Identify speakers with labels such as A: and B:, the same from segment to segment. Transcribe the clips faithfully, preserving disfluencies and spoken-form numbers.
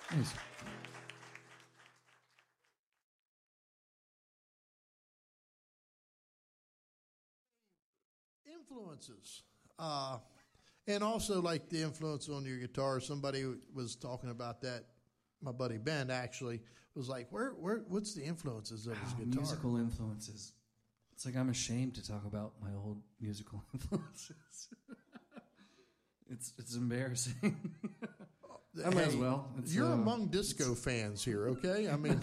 A: Nice.
B: Influences. Uh, and also, like the influence on your guitar. Somebody was talking about that. My buddy Ben actually was like, "Where, where, what's the influences of his
A: Oh,
B: guitar?"
A: musical influences. It's like I'm ashamed to talk about my old musical influences. it's it's embarrassing. I might
B: Hey,
A: as well. It's,
B: you're
A: uh,
B: among disco fans here, okay? I mean,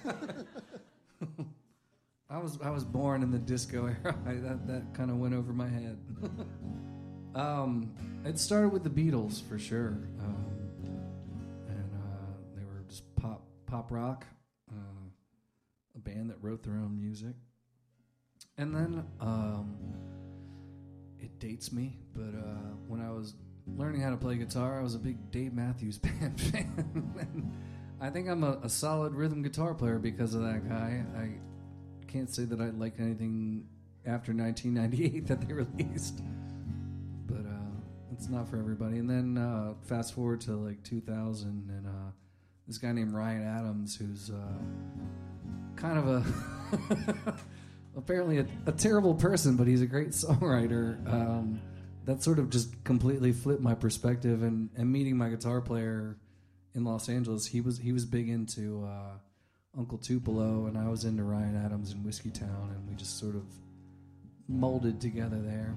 A: I was I was born in the disco era. I, that that kind of went over my head. um, it started with the Beatles for sure, um, and uh, they were just pop pop rock, uh, a band that wrote their own music. And then um, it dates me, but uh, when I was learning how to play guitar, I was a big Dave Matthews Band fan. And I think I'm a, a solid rhythm guitar player because of that guy. I can't say that I like anything after nineteen ninety-eight that they released, but uh, it's not for everybody. And then uh, fast forward to like two thousand, and uh, this guy named Ryan Adams, who's uh, kind of a apparently a, a terrible person, but he's a great songwriter. Um, that sort of just completely flipped my perspective. And, and meeting my guitar player in Los Angeles, he was he was big into uh, Uncle Tupelo, and I was into Ryan Adams and Whiskey Town, and we just sort of molded together there.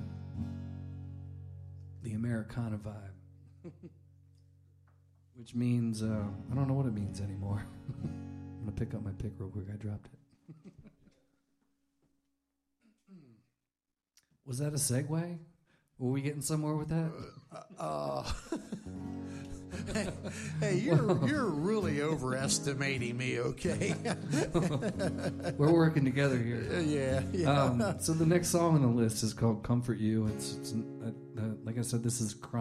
A: The Americana vibe, which means uh, I don't know what it means anymore. I'm gonna pick up my pick real quick. I dropped it. Was that a segue? Were we getting somewhere with that?
B: uh, hey, hey, you're you're really overestimating me, okay?
A: We're working together here.
B: Yeah, yeah.
A: Um, so the next song on the list is called "Comfort You." It's, it's uh, uh, like I said, this is.